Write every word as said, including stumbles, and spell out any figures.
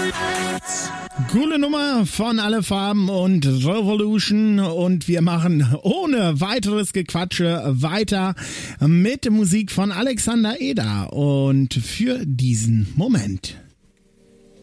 Coole Nummer von Alle Farben und Revolution und wir machen ohne weiteres Gequatsche weiter mit Musik von Alexander Eder und für diesen Moment.